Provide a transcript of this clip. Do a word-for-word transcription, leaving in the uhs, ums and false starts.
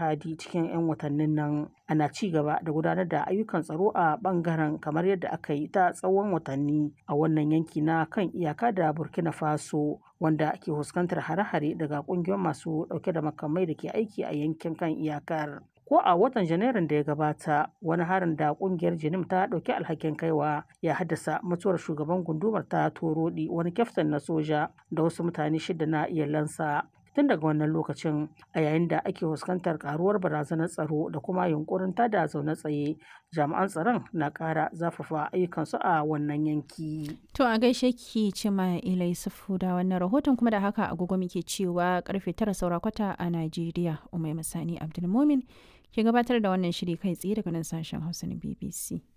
Chadi cikin 'yan watannin nan. Ana ci gaba da gudanar da ayyukan tsaro a ɓangaren kamar yadda aka yi ta tsawon watanni a wannan yanki na kan iyaka da Burkina Faso, wanda ke fuskantar hare-hare daga ƙungiyoyin masu ɗauke da makamai da ke aiki a yankin kan iyakar. Ko a watan Janairun da ya gabata, wani harin da ƙungiyar Jinim ta ɗauki alhakin kaiwa ya haddasa mutuwar shugaban gundumar ta Torodi, wani kyaftin na soja da wasu mutane shida na iyalansa. Tun daga wannan lokacin, a yayin da ake fuskantar karuwar barazanar tsaro da kuma yunkurin tada zaune tsaye, jami'an tsaron na ƙara zafafa ayyukansu a wannan yanki. To a gaishe ki Cima Ila Yusufu da wannan rahoton, kuma da haka agogo muke cewa karfe tara saura kwata a Najeriya. Umai Masani Abdulmumin ke gabatar da wannan shiri kai tsaye daga nan sashen Hausa na B B C.